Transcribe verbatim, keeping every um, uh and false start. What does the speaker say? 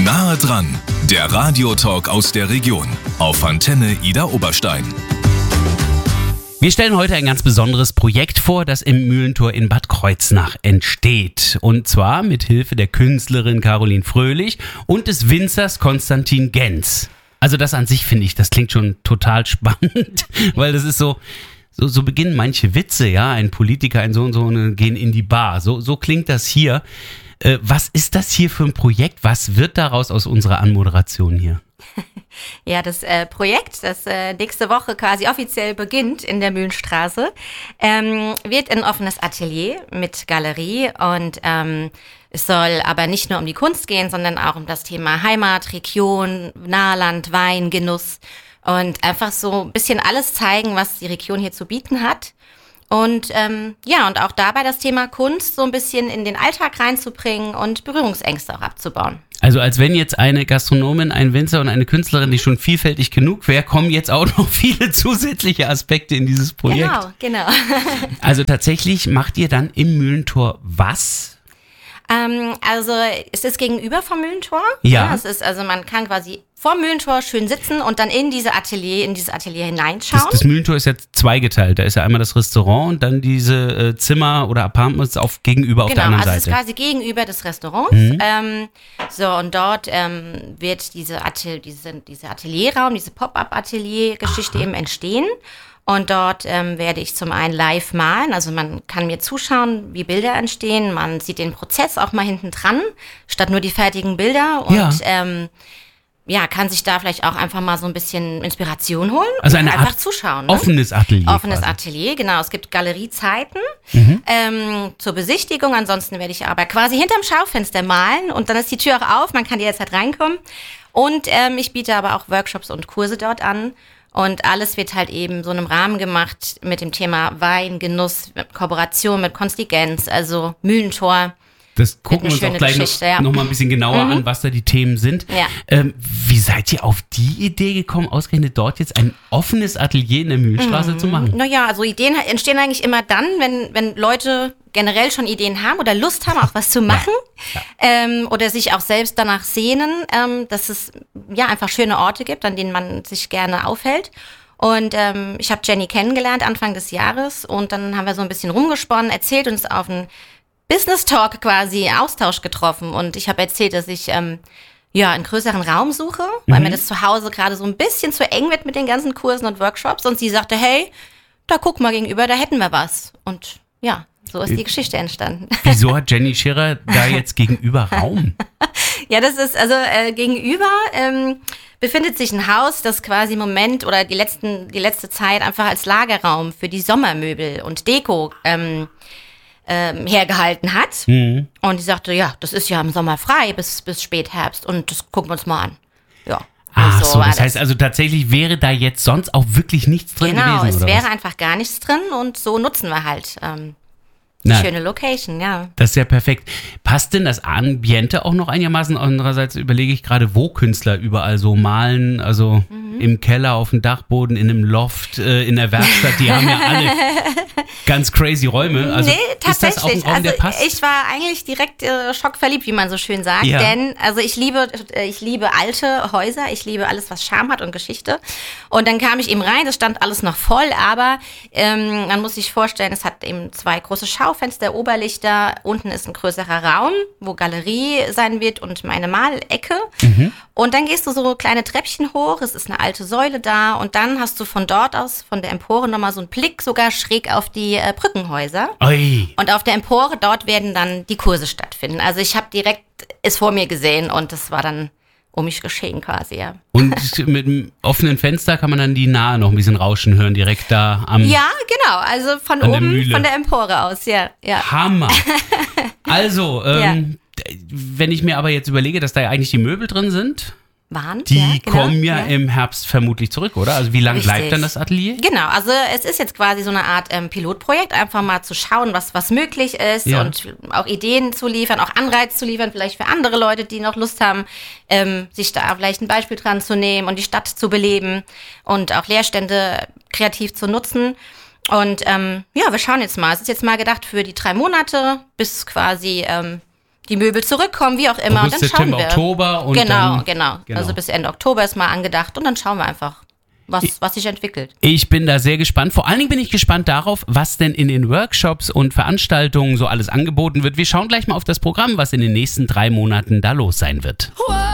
Nahe dran, der Radiotalk aus der Region auf Antenne Idar Oberstein. Wir stellen heute ein ganz besonderes Projekt vor, das im Mühlentor in Bad Kreuznach entsteht. Und zwar mit Hilfe der Künstlerin Caroline Fröhlich und des Winzers Konstantin Genz. Also das an sich finde ich, das klingt schon total spannend, weil das ist so, so, so beginnen manche Witze, ja, ein Politiker, ein so und so und gehen in die Bar. So, so klingt das hier. Äh, was ist das hier für ein Projekt? Was wird daraus aus unserer Anmoderation hier? Ja, das äh, Projekt, das äh, nächste Woche quasi offiziell beginnt in der Mühlenstraße, ähm, wird ein offenes Atelier mit Galerie und ähm, es soll aber nicht nur um die Kunst gehen, sondern auch um das Thema Heimat, Region, Nahland, Wein, Genuss und einfach so ein bisschen alles zeigen, was die Region hier zu bieten hat. Und ähm, ja, und auch dabei das Thema Kunst so ein bisschen in den Alltag reinzubringen und Berührungsängste auch abzubauen. Also als wenn jetzt eine Gastronomin, ein Winzer und eine Künstlerin, die schon vielfältig genug wäre, kommen jetzt auch noch viele zusätzliche Aspekte in dieses Projekt. Genau, genau. Also tatsächlich macht ihr dann im Mühlentor was? Ähm, also es ist gegenüber vom Mühlentor. Ja. ja. Es ist, also man kann quasi vor dem Mühlentor schön sitzen und dann in diese Atelier, in dieses Atelier hineinschauen. Das, das Mühlentor ist jetzt zweigeteilt. Da ist ja einmal das Restaurant und dann diese äh, Zimmer oder Apartments auf gegenüber auf genau, der anderen also Seite. Genau, also es ist quasi gegenüber des Restaurants. Mhm. Ähm, so, und dort ähm, wird diese, Atel- diese, diese Atelierraum, diese Pop-up-Atelier-Geschichte eben entstehen. Und dort ähm, werde ich zum einen live malen, also man kann mir zuschauen, wie Bilder entstehen. Man sieht den Prozess auch mal hinten dran, statt nur die fertigen Bilder. Und ja. ähm, ja, kann sich da vielleicht auch einfach mal so ein bisschen Inspiration holen also und eine einfach Art zuschauen. Ne? Offenes Atelier. Offenes quasi. Atelier, genau. Es gibt Galeriezeiten Mhm. ähm, zur Besichtigung. Ansonsten werde ich aber quasi hinterm Schaufenster malen und dann ist die Tür auch auf, man kann jederzeit reinkommen. Und ähm, ich biete aber auch Workshops und Kurse dort an. Und alles wird halt eben so in einem Rahmen gemacht mit dem Thema Wein, Genuss, Kooperation mit Konstigenz, also Mühlentor. Das gucken wir uns schöne auch gleich Geschichte, noch, ja. noch mal ein bisschen genauer Mhm. an, was da die Themen sind. Ja. Ähm, wie seid ihr auf die Idee gekommen, ausgerechnet dort jetzt ein offenes Atelier in der Mühlenstraße Mhm. zu machen? Naja, also Ideen entstehen eigentlich immer dann, wenn, wenn Leute generell schon Ideen haben oder Lust haben, auch was zu machen Ja. ähm, oder sich auch selbst danach sehnen, ähm, dass es ja einfach schöne Orte gibt, an denen man sich gerne aufhält. Und ähm, ich habe Jenny kennengelernt Anfang des Jahres und dann haben wir so ein bisschen rumgesponnen, erzählt uns auf einen Business Talk quasi Austausch getroffen und ich habe erzählt, dass ich ähm, ja einen größeren Raum suche, weil Mhm. mir das zu Hause gerade so ein bisschen zu eng wird mit den ganzen Kursen und Workshops und sie sagte, hey, da guck mal gegenüber, da hätten wir was und ja, so ist die Geschichte entstanden. Wieso hat Jenny Schirrer da jetzt gegenüber Raum? Ja, das ist also äh, gegenüber ähm, befindet sich ein Haus, das quasi im Moment oder die letzten die letzte Zeit einfach als Lagerraum für die Sommermöbel und Deko ähm, ähm, hergehalten hat. Mhm. Und die sagte, ja, das ist ja im Sommer frei bis bis Spätherbst und das gucken wir uns mal an. Ja. Ach Und so, war das heißt also tatsächlich wäre da jetzt sonst auch wirklich nichts drin genau, gewesen, es oder wäre was? einfach gar nichts drin und so nutzen wir halt ähm, die Na, schöne Location, ja. das ist ja perfekt. Passt denn das Ambiente auch noch einigermaßen? Andererseits überlege ich gerade, wo Künstler überall so malen, also Mhm. im Keller, auf dem Dachboden, in einem Loft, äh, in der Werkstatt, die haben ja alle ganz crazy Räume. Also nee, ist das auch ein tatsächlich. Raum, der also passt? ich war eigentlich direkt äh, schockverliebt, wie man so schön sagt. Ja. Denn also ich liebe, äh, ich liebe alte Häuser, ich liebe alles, was Charme hat und Geschichte. Und dann kam ich eben rein, das stand alles noch voll, aber ähm, man muss sich vorstellen, es hat eben zwei große Schaufenster, Oberlichter, unten ist ein größerer Raum, wo Galerie sein wird und meine Malecke. Mhm. Und dann gehst du so kleine Treppchen hoch, es ist eine alte Säule da und dann hast du von dort aus, von der Empore nochmal so einen Blick sogar schräg auf die äh, Brückenhäuser. Ui. Und auf der Empore, dort werden dann die Kurse stattfinden. Also ich habe direkt es vor mir gesehen und das war dann um mich geschehen quasi, ja. Und mit einem offenen Fenster kann man dann die Nahe noch ein bisschen rauschen hören, direkt da am Ja, genau, also von An der oben, Mühle. von der Empore aus, ja. ja. Hammer. Also, ähm, wenn ich mir aber jetzt überlege, dass da ja eigentlich die Möbel drin sind, Waren, die ja, genau, kommen ja, im Herbst vermutlich zurück, oder? Also wie lange Richtig. bleibt dann das Atelier? Genau, also es ist jetzt quasi so eine Art ähm, Pilotprojekt, einfach mal zu schauen, was, was möglich ist Ja. und auch Ideen zu liefern, auch Anreiz zu liefern, vielleicht für andere Leute, die noch Lust haben, ähm, sich da vielleicht ein Beispiel dran zu nehmen und die Stadt zu beleben und auch Leerstände kreativ zu nutzen. Und ähm, ja, wir schauen jetzt mal. Es ist jetzt mal gedacht für die drei Monate, bis quasi ähm, die Möbel zurückkommen, wie auch immer. August, und dann schauen September, wir. Oktober und genau, dann, genau, genau. Also bis Ende Oktober ist mal angedacht und dann schauen wir einfach, was, was sich entwickelt. Ich bin da sehr gespannt. Vor allen Dingen bin ich gespannt darauf, was denn in den Workshops und Veranstaltungen so alles angeboten wird. Wir schauen gleich mal auf das Programm, was in den nächsten drei Monaten da los sein wird.